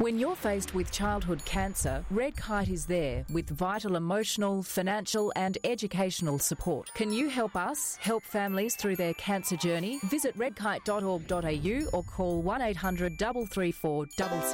When you're faced with childhood cancer, Red Kite is there with vital emotional, financial and educational support. Can you help us help families through their cancer journey? Visit redkite.org.au or call 1800 334 777.